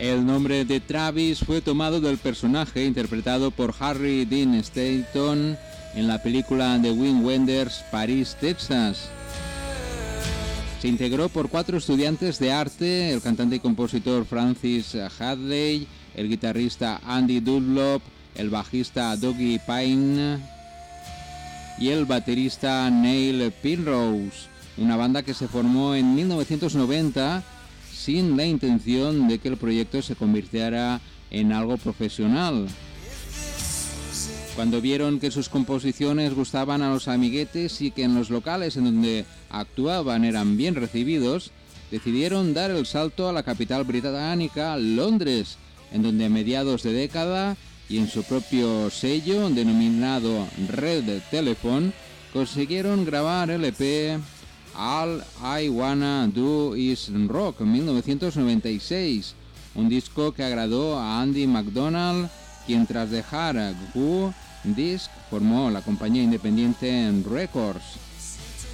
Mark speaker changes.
Speaker 1: El nombre de Travis fue tomado del personaje interpretado por Harry Dean Stanton en la película de Wim Wenders, París, Texas. Se integró por 4 estudiantes de arte, el cantante y compositor Francis Hadley, el guitarrista Andy Dunlop, el bajista Dougie Payne y el baterista Neil Penrose. Una banda que se formó en 1990 sin la intención de que el proyecto se convirtiera en algo profesional. Cuando vieron que sus composiciones gustaban a los amiguetes y que en los locales en donde actuaban eran bien recibidos, decidieron dar el salto a la capital británica, Londres, en donde a mediados de década y en su propio sello denominado Red Telephone consiguieron grabar el EP All I Wanna Do Is Rock en 1996, un disco que agradó a Andy McDonald, quien tras dejar Who Disc formó la compañía independiente Records.